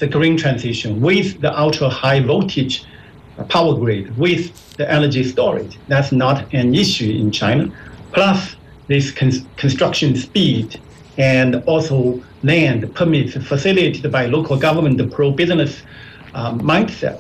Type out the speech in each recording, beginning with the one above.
the green transition, with the ultra high voltage power grid, with the energy storage. That's not an issue in China. Plus this construction speed and also land permits facilitated by local government pro-business mindset.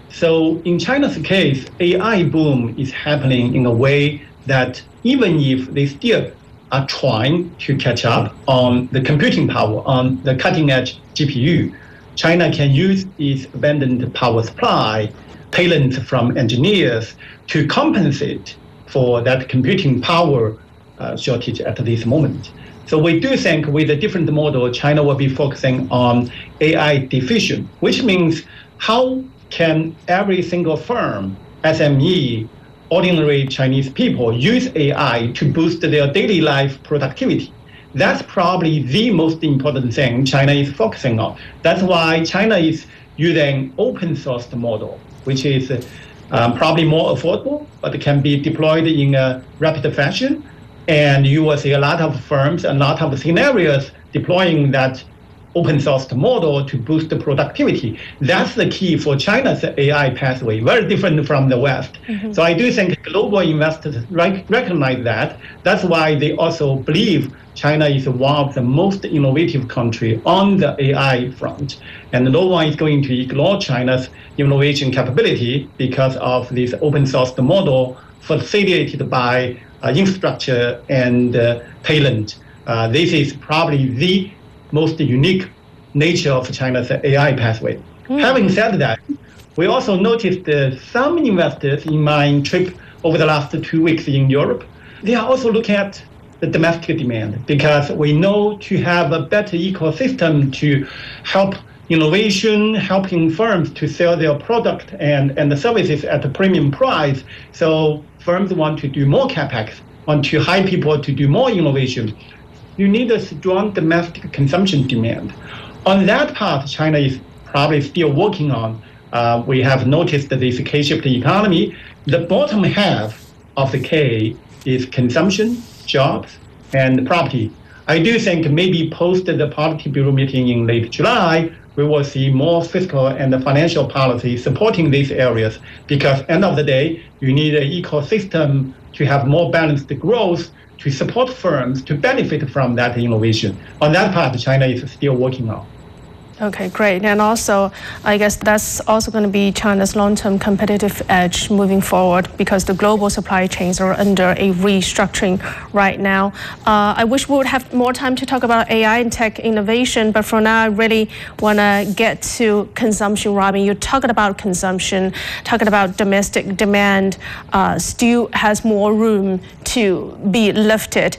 So in China's case, AI boom is happening in a way that even if they still are trying to catch up on the computing power, on the cutting edge GPU, China can use its abundant power supply, talent from engineers to compensate for that computing power shortage at this moment. So we do think with a different model, China will be focusing on AI diffusion, which means how can every single firm, SME, ordinary Chinese people use AI to boost their daily life productivity. That's probably the most important thing China is focusing on. That's why China is using open source model, which is probably more affordable, but can be deployed in a rapid fashion. And you will see a lot of firms, a lot of scenarios deploying that open source model to boost the productivity. That's the key for China's AI pathway, very different from the West. Mm-hmm. So I do think global investors recognize that. That's why they also believe China is one of the most innovative countries on the AI front. And no one is going to ignore China's innovation capability because of this open source model facilitated by infrastructure and talent. This is probably the most unique nature of China's AI pathway. Having said that, we also noticed some investors in my trip over the last 2 weeks in Europe, they are also looking at the domestic demand, because we know to have a better ecosystem to help innovation, helping firms to sell their product and the services at a premium price. So firms want to do more CapEx, want to hire people to do more innovation. You need a strong domestic consumption demand. On that part, China is probably still working on. We have noticed this K-shaped economy. The bottom half of the K is consumption, jobs, and property. I do think maybe post the Polity Bureau meeting in late July, we will see more fiscal and financial policy supporting these areas, because end of the day, you need an ecosystem to have more balanced growth to support firms to benefit from that innovation. On that part, China is still working on. Okay, great. And also, I guess that's also going to be China's long-term competitive edge moving forward, because the global supply chains are under a restructuring right now. I wish we would have more time to talk about AI and tech innovation, but for now, I really want to get to consumption. Robin, you're talking about consumption, talking about domestic demand still has more room to be lifted.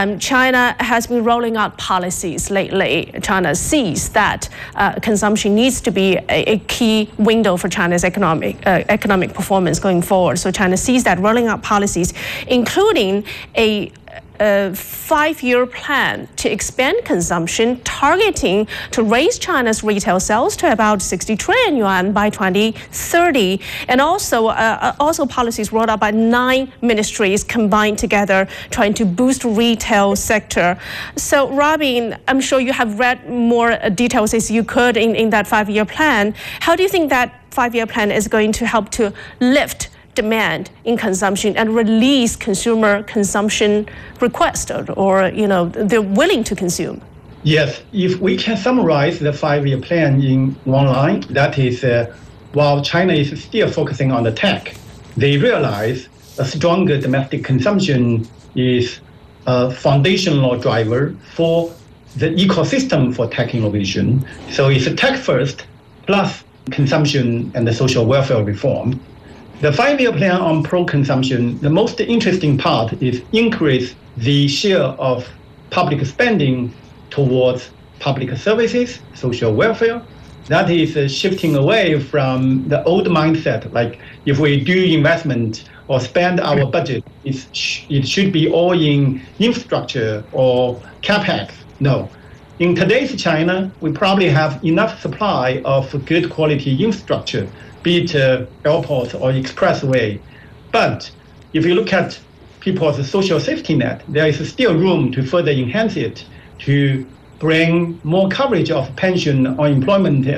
China has been rolling out policies lately. China sees that consumption needs to be a key window for China's economic performance going forward. So China sees that, rolling out policies, including a 5-year plan to expand consumption, targeting to raise China's retail sales to about 60 trillion yuan by 2030. And also policies rolled out by 9 ministries combined together, trying to boost retail sector. So Robin, I'm sure you have read more details as you could in that 5-year plan. How do you think that 5-year plan is going to help to lift demand in consumption and release consumer consumption requests, or they're willing to consume? Yes, if we can summarize the 5-year plan in one line, that is, while China is still focusing on the tech, they realize a stronger domestic consumption is a foundational driver for the ecosystem for tech innovation. So it's a tech first plus consumption and the social welfare reform. The 5-year plan on pro-consumption, the most interesting part is increase the share of public spending towards public services, social welfare. That is shifting away from the old mindset, like if we do investment or spend our budget, it should be all in infrastructure or CapEx. No. In today's China, we probably have enough supply of good quality infrastructure, be it airports or expressway. But if you look at people's social safety net, there is still room to further enhance it, to bring more coverage of pension, unemployment,